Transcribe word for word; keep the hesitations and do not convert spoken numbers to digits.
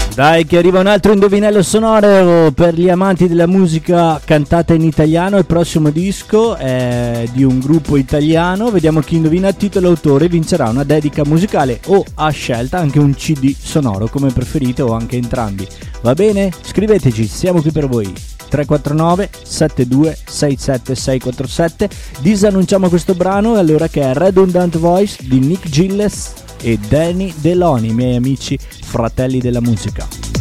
Dai che arriva un altro indovinello sonoro per gli amanti della musica cantata in italiano. Il prossimo disco è di un gruppo italiano, vediamo chi indovina il titolo e l'autore vincerà una dedica musicale o a scelta anche un C D sonoro come preferite o anche entrambi. Va bene? Scriveteci, siamo qui per voi. tre quattro nove sette due sei sette sei quattro sette. Disannunciamo questo brano allora, che è Redundant Voice di Nick Gilles e Danny Delony, miei amici fratelli della musica.